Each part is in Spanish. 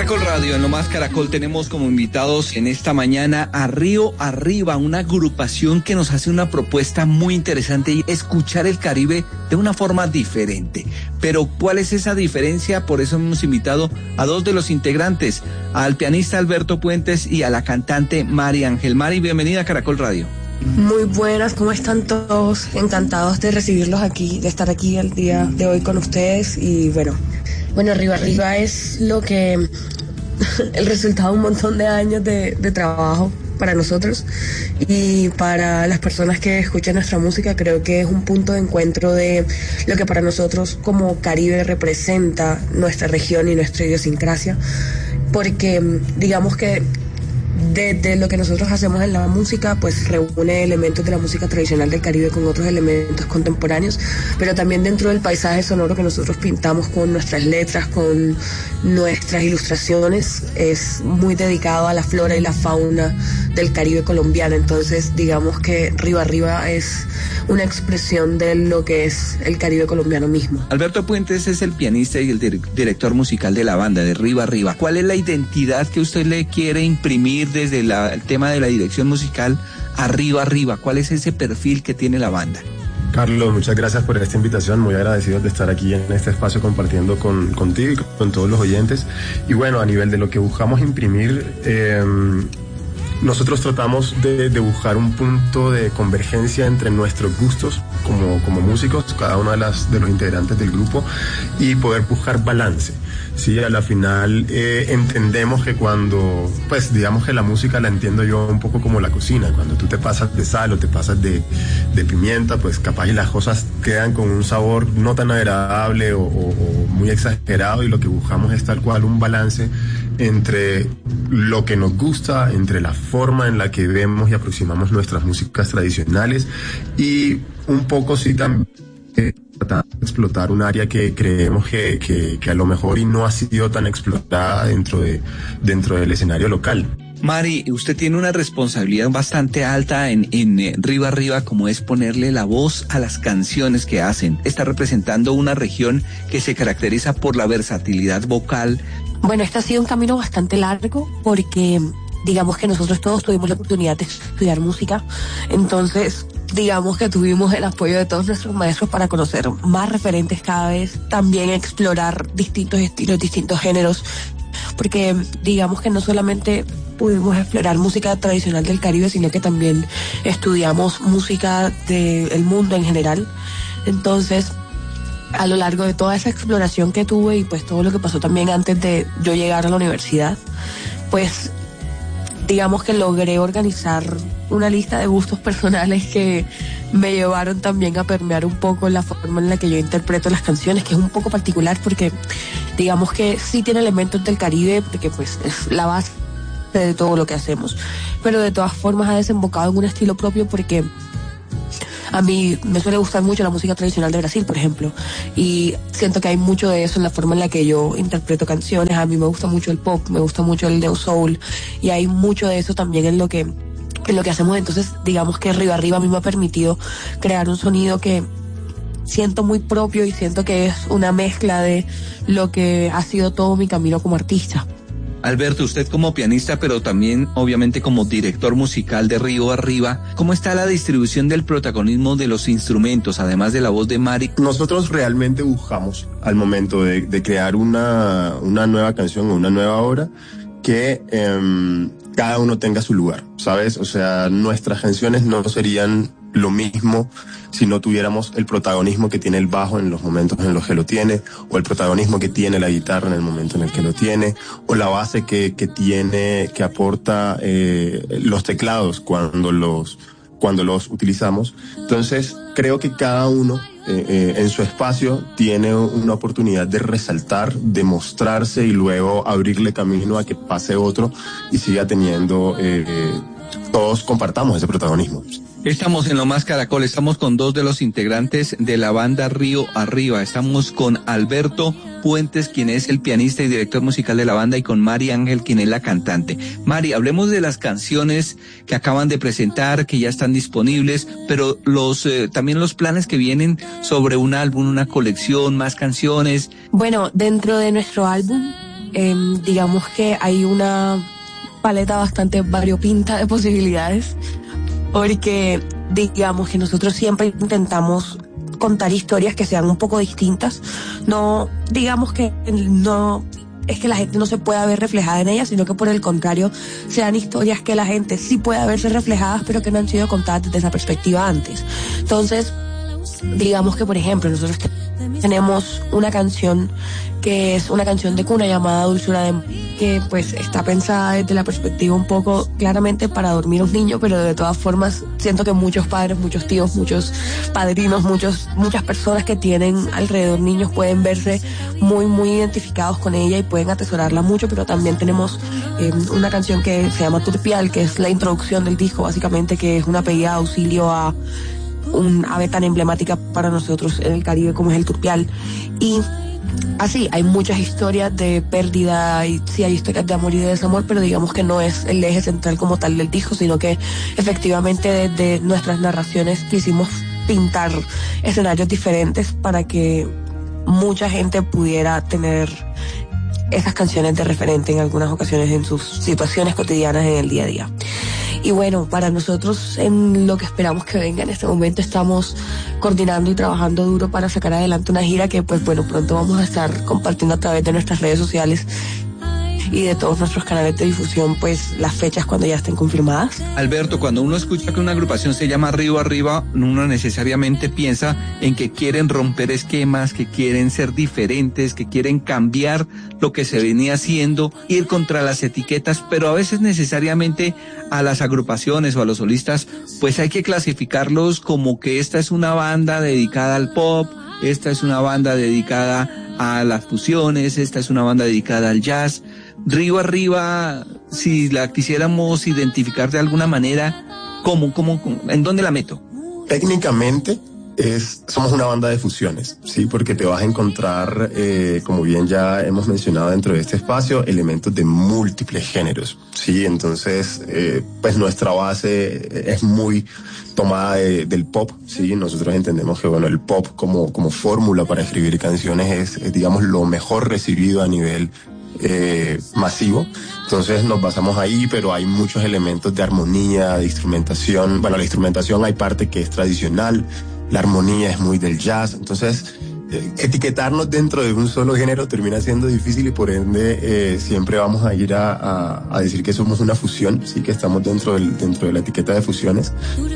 Caracol Radio, en Lo Más Caracol, tenemos como invitados en esta mañana a Río Arriba, una agrupación que nos hace una propuesta muy interesante y escuchar el Caribe de una forma diferente. Pero ¿cuál es esa diferencia? Por eso hemos invitado a dos de los integrantes, al pianista Alberto Puentes y a la cantante Mari Ángel. Mari, bienvenida a Caracol Radio. Muy buenas, ¿cómo están todos? Encantados de recibirlos aquí, de estar aquí el día de hoy con ustedes. Y bueno, Río Arriba es lo que el resultado de un montón de años de trabajo para nosotros y para las personas que escuchan nuestra música. Creo que es un punto de encuentro de lo que para nosotros como Caribe representa nuestra región y nuestra idiosincrasia, porque digamos que desde lo que nosotros hacemos en la música, pues reúne elementos de la música tradicional del Caribe con otros elementos contemporáneos, pero también dentro del paisaje sonoro que nosotros pintamos con nuestras letras, con nuestras ilustraciones, es muy dedicado a la flora y la fauna del Caribe colombiano. Entonces, digamos que Río Arriba es una expresión de lo que es el Caribe colombiano mismo. Alberto Puentes es el pianista y el director musical de la banda de Río Arriba. ¿Cuál es la identidad que usted le quiere imprimir desde el tema de la dirección musical a Río Arriba? ¿Cuál es ese perfil que tiene la banda? Carlos, muchas gracias por esta invitación, muy agradecido de estar aquí en este espacio compartiendo contigo y con todos los oyentes. Y bueno, a nivel de lo que buscamos imprimir, nosotros tratamos de buscar un punto de convergencia entre nuestros gustos como músicos, cada uno de los integrantes del grupo, y poder buscar balance. Sí, a la final entendemos que cuando, pues digamos que la música la entiendo yo un poco como la cocina. Cuando tú te pasas de sal o te pasas de pimienta, pues capaz y las cosas quedan con un sabor no tan agradable o muy exagerado, y lo que buscamos es tal cual un balance entre lo que nos gusta, entre la forma en la que vemos y aproximamos nuestras músicas tradicionales, y un poco sí también tratar de explotar un área que creemos que a lo mejor y no ha sido tan explotada dentro del escenario local. Mari, usted tiene una responsabilidad bastante alta en Río Arriba, como es ponerle la voz a las canciones que hacen. Está representando una región que se caracteriza por la versatilidad vocal. Bueno, este ha sido un camino bastante largo porque digamos que nosotros todos tuvimos la oportunidad de estudiar música, entonces digamos que tuvimos el apoyo de todos nuestros maestros para conocer más referentes cada vez, también explorar distintos estilos, distintos géneros, porque digamos que no solamente pudimos explorar música tradicional del Caribe, sino que también estudiamos música del mundo en general. Entonces, a lo largo de toda esa exploración que tuve y pues todo lo que pasó también antes de yo llegar a la universidad, pues digamos que logré organizar una lista de gustos personales que me llevaron también a permear un poco la forma en la que yo interpreto las canciones, que es un poco particular porque digamos que sí tiene elementos del Caribe, porque pues es la base de todo lo que hacemos, pero de todas formas ha desembocado en un estilo propio, porque a mí me suele gustar mucho la música tradicional de Brasil, por ejemplo, y siento que hay mucho de eso en la forma en la que yo interpreto canciones. A mí me gusta mucho el pop, me gusta mucho el neo soul, y hay mucho de eso también en lo que hacemos. Entonces, digamos que Río Arriba a mí me ha permitido crear un sonido que siento muy propio y siento que es una mezcla de lo que ha sido todo mi camino como artista. Alberto, usted como pianista, pero también obviamente como director musical de Río Arriba, ¿cómo está la distribución del protagonismo de los instrumentos, además de la voz de Mari? Nosotros realmente buscamos, al momento de crear una nueva canción o una nueva obra, que cada uno tenga su lugar, ¿sabes? O sea, nuestras canciones no serían lo mismo si no tuviéramos el protagonismo que tiene el bajo en los momentos en los que lo tiene, o el protagonismo que tiene la guitarra en el momento en el que lo tiene, o la base que aporta los teclados cuando los utilizamos. Entonces, creo que cada uno en su espacio tiene una oportunidad de resaltar, de mostrarse y luego abrirle camino a que pase otro y siga teniendo, todos compartamos ese protagonismo. Estamos en Lo Más Caracol, estamos con dos de los integrantes de la banda Río Arriba. Estamos con Alberto Puentes, quien es el pianista y director musical de la banda, y con Mari Ángel, quien es la cantante. Mari, hablemos de las canciones que acaban de presentar, que ya están disponibles, pero también los planes que vienen sobre un álbum, una colección, más canciones. Bueno, dentro de nuestro álbum digamos que hay una paleta bastante variopinta de posibilidades, porque digamos que nosotros siempre intentamos contar historias que sean un poco distintas. No digamos que no es que la gente no se pueda ver reflejada en ellas, sino que por el contrario sean historias que la gente sí pueda verse reflejadas, pero que no han sido contadas desde esa perspectiva antes. Entonces, digamos que por ejemplo nosotros tenemos una canción que es una canción de cuna llamada Dulzura de Amor, que pues está pensada desde la perspectiva un poco claramente para dormir a un niño, pero de todas formas siento que muchos padres, muchos tíos, muchos padrinos, muchas personas que tienen alrededor niños pueden verse muy identificados con ella y pueden atesorarla mucho. Pero también tenemos una canción que se llama Turpial, que es la introducción del disco, básicamente, que es una pedida de auxilio a un ave tan emblemática para nosotros en el Caribe como es el turpial. Y así, hay muchas historias de pérdida y sí hay historias de amor y de desamor, pero digamos que no es el eje central como tal del disco, sino que efectivamente desde nuestras narraciones quisimos pintar escenarios diferentes para que mucha gente pudiera tener esas canciones de referente en algunas ocasiones en sus situaciones cotidianas en el día a día. Y bueno, para nosotros, en lo que esperamos que venga en este momento, estamos coordinando y trabajando duro para sacar adelante una gira que, pues bueno, pronto vamos a estar compartiendo a través de nuestras redes sociales y de todos nuestros canales de difusión, pues las fechas cuando ya estén confirmadas. Alberto, cuando uno escucha que una agrupación se llama Río Arriba, uno necesariamente piensa en que quieren romper esquemas, que quieren ser diferentes, que quieren cambiar lo que se venía haciendo, ir contra las etiquetas, pero a veces necesariamente a las agrupaciones o a los solistas, pues hay que clasificarlos como que esta es una banda dedicada al pop, esta es una banda dedicada a las fusiones, esta es una banda dedicada al jazz. Río Arriba, si la quisiéramos identificar de alguna manera, ¿cómo, en dónde la meto? Técnicamente somos una banda de fusiones, sí, porque te vas a encontrar, como bien ya hemos mencionado dentro de este espacio, elementos de múltiples géneros, sí. Entonces, pues nuestra base es muy tomada del pop, sí. Nosotros entendemos que, bueno, el pop como fórmula para escribir canciones es digamos, lo mejor recibido a nivel masivo. Entonces nos basamos ahí, pero hay muchos elementos de armonía, de instrumentación. Bueno, la instrumentación hay parte que es tradicional, la armonía es muy del jazz. Entonces, etiquetarnos dentro de un solo género termina siendo difícil y por ende siempre vamos a ir a decir que somos una fusión, sí, que estamos dentro de la etiqueta de fusiones.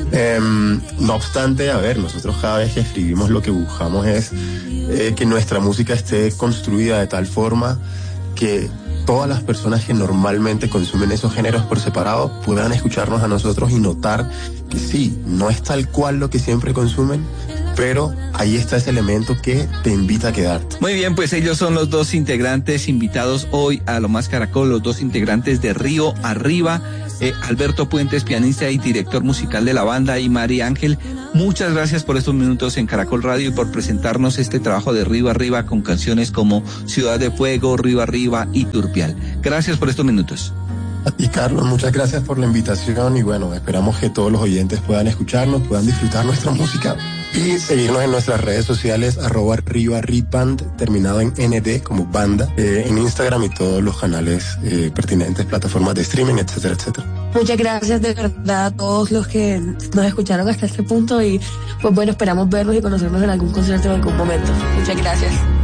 No obstante, a ver, nosotros cada vez que escribimos lo que buscamos es que nuestra música esté construida de tal forma que todas las personas que normalmente consumen esos géneros por separado puedan escucharnos a nosotros y notar que sí, no es tal cual lo que siempre consumen, pero ahí está ese elemento que te invita a quedarte. Muy bien, pues ellos son los dos integrantes invitados hoy a Lo Más Caracol, los dos integrantes de Río Arriba, Alberto Puentes, pianista y director musical de la banda, y Mari Ángel. Muchas gracias por estos minutos en Caracol Radio y por presentarnos este trabajo de Río Arriba con canciones como Ciudad de Fuego, Río Arriba y Turpial. Gracias por estos minutos. A ti, Carlos, muchas gracias por la invitación y bueno, esperamos que todos los oyentes puedan escucharnos, puedan disfrutar nuestra música y seguirnos en nuestras redes sociales @RioArriband, terminado en ND como banda, en Instagram y todos los canales pertinentes, plataformas de streaming, etcétera, etcétera. Muchas gracias de verdad a todos los que nos escucharon hasta este punto y pues bueno, esperamos verlos y conocernos en algún concierto en algún momento. Muchas gracias.